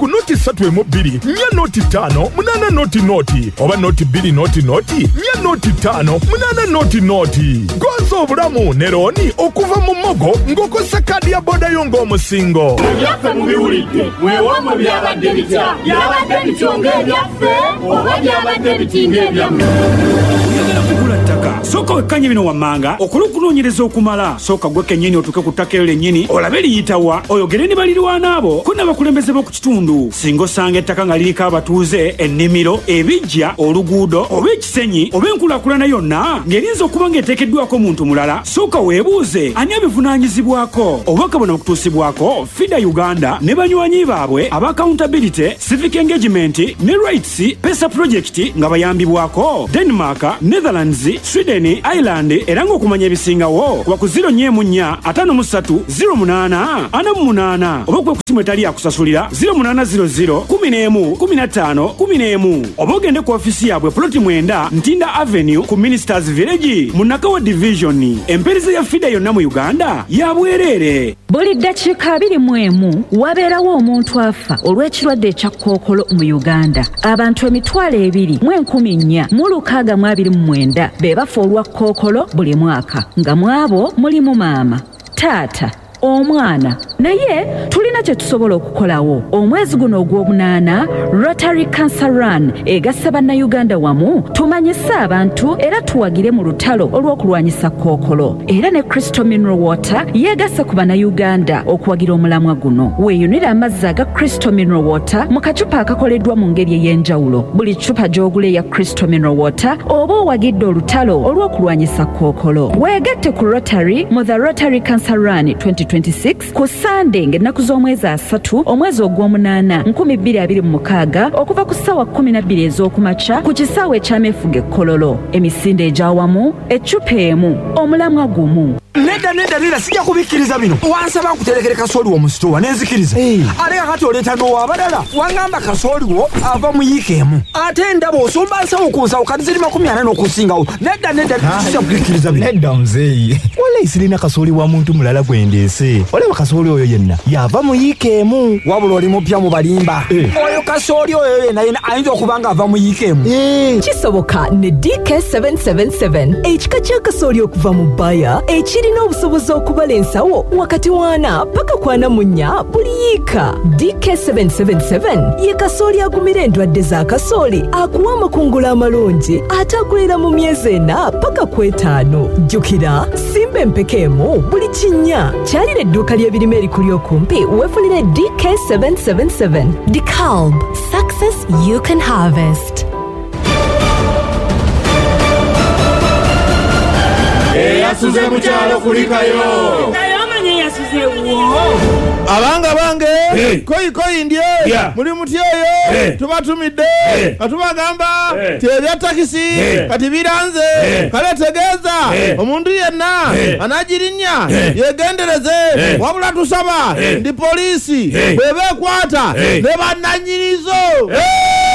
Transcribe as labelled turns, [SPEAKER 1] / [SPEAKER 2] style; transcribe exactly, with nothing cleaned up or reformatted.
[SPEAKER 1] noti satu emu bbiri nnya noti ttaano munaana noti noti oba noti bbiri noti noti nnya noti ttaano munaana noti noti. Gonza obulamu ne looni okuva mu Mogo ng'okozesa kaadi ya bodayo ng'omusingo.
[SPEAKER 2] Ebyaffe mubiwulidde mwewoomwe byabadde bitya byabadde bityo ng'ebyaffe oba byabadde biti ng'ebyammwe.
[SPEAKER 3] Oyagala kugula ttaka sooka wekkanye bino wammanga okola okunoonyereza okumala sooka gwe kennyini otuuke ku ttaka eryo lennyini olabe liyitawa oyogere ne balirwana abo ko n'abakulembeze b'oku kitundu. Singa osanga ettaka nga liriko abatuuze ennimiro ebijja oluguudo oba ekisenyi oba enkulaakulana yonna ng'erinza okuba ng'eteekeddwako omuntu mulala sooka weebuuze ani abivunaanyizibwako. Obubaka buno bukutuusibwako Fida Uganda ne banywanyi baabwe aba accountability civic engagement ne rights pesa project nga bayambibwako Denmark, Netherlands, Sweden, Ireland era ng'okumanya ebisingawo kuba ku zero nnya emu nnya ataano mu ssatu zero munaana ana mu munaana oba kwe kusimu etali yakusasulira zero munaana zero zero kumi n'emu kumi na ttaano kumi n'emu oba ogende ku ofisi yaabwe ploti mwenda Ntinda Avenue ku Ministers Village mu Nakawa Division. Empeereza ya Fida yonna mu Uganda ya bwereere.
[SPEAKER 4] Buli ddakiika abiri mu emu wabeerawo omuntu afa olw'ekirwadde ekya kkookolo mu Uganda. Abantu emitwalo ebiri mu enkumi nnya mu lukaaga mu abiri mu mwenda be bafa olwa kkookolo buli mwaka nga mu abo mulimu maama, taata, omwana. Naye tulina kye tusobola okukolawo. Omwezi guno ogw'omunaana Rotary Cancer Run egassa bannayuganda wamu tumanyise abantu era tuwagire mu lutalo olw'okulwanyisa kkookolo. Era ne Crystal Mineral Water yeegassa ku bannayuganda okuwagira omulamwa guno. Weeyunira amazzi aga Crystal Mineral Water mu kacupa akakoleddwa mu ngeri ey'enjawulo. Buli cupa gy'ogula eya Crystal Mineral Water oba owagidde olutalo olw'okulwanyisa kkookolo. Weegatte ku Rotary mu the Rotary Cancer Run twenty twenty-six ku Sunday ng'ennaku z'omwezi asatu omwezi ogw'omunaana nkumi bbiri abiri mu mukaaga okuva ku ssaawa kkumi na bbiri ez'okumakya ku kisaawe eky'ameefuga e Kololo. Emisinde egy'awamu eccupa emu omulamwa gumu.
[SPEAKER 5] Nedda nedda nedda sijja kubikkiriza bino. Wansaba nkuterekere kasooli wo mu sitoowa nenzikiriza. Ate kakati oleeta n'owabadala wangamba kasooli wo ava mu yiika emu. Ate endaba osomba nsawo ku nsawo kati ziri makumi ana n'okusingawo. Nedda nedda sijja kubikkiriza bino.
[SPEAKER 6] Nedda muzeeyi. Wala isirina kasooli wa muntu mulala gwendeese. Olaba kasooli oyo yenna yava mu yiika emu.
[SPEAKER 5] Wabula oli mupya mu balimba. Oyo kasooli oyo yenna yenna ayinza okuba nga ava mu yiika emu.
[SPEAKER 7] Kisoboka ne D K seven seven seven ekika kya kasooli okuva mu bbaya ekiri n'obusobozi okubala ensawo wakati wana paka kwana munnya buli yiika. D K seven seven seven ye kasooli agumira endwadde za kasooli akuwa amakungula amalungi ate akulira mu myezi ena paka kwetaano. Jjukira simba empekeemu buli kinnya. Kyalira edduuka ly'ebirime erikuli okumpi weefulire D K seven seven seven.
[SPEAKER 8] DeKalb, success you can harvest.
[SPEAKER 2] Eyasuze mukyalo kulikayo.
[SPEAKER 9] Nayo manye yasuze wo.
[SPEAKER 10] Abanga bange koyi koyi ndye muri mutyoyo tubatumidde atubagamba tebya takisi kati biranze kale tegeza omuntu yenna anagirinya yegendereze wabula tusaba ndi polisi bebe kwata ne bananyirizo